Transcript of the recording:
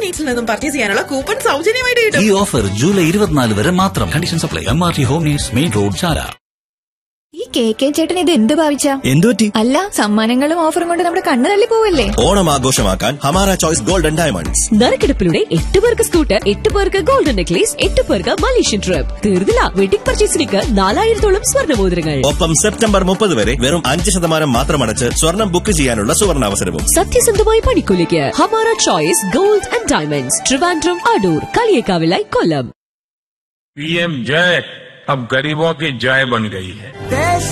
നീഡ്സിൽ നിന്നും പർച്ചേസ് ചെയ്യാനുള്ള കൂപ്പൺ സൗജന്യമായിട്ട് കിട്ടും. ഈ ഓഫർ ജൂലൈ 24 വരെ മാത്രം. Condition supply. MRT home needs, main road, ചാല. ഈ കെ ചേട്ടൻ ഇത് എന്ത് ഭാവിച്ച? എന്തുപറ്റി? അല്ല, സമ്മാനങ്ങളും ഓഫറും കൊണ്ട് നമ്മുടെ കണ്ണ് തള്ളി പോവല്ലേ? ഓണം ആഘോഷമാക്കാൻ ഹമാര ചോയ്സ് ഗോൾഡൻ ഡയമണ്ട്സ്. നറുക്കെടുപ്പിലൂടെ 8 പേർക്ക് സ്കൂട്ടർ, 8 പേർക്ക് ഗോൾഡൻ നെക്ലേസ്, 8 പേർക്ക് മലേഷ്യൻ ട്രിപ്പ്. തീർന്നില്ല, വെഡിംഗ് പർച്ചേസിലേക്ക് 4000-ഓളം സ്വർണ്ണമോതിരങ്ങൾ. ഒപ്പം സെപ്റ്റംബർ 30 വരെ വെറും 5% മാത്രം അടച്ച് സ്വർണം ബുക്ക് ചെയ്യാനുള്ള സുവർണാവസരവും. സത്യസന്ധമായ പണിക്കൂലിക്ക് Hamara choice gold and diamonds, Trivandrum, Adoor, കളിയേക്കാവിലായി, Kollam. PM जय अब गरीबों की जय बन गई है.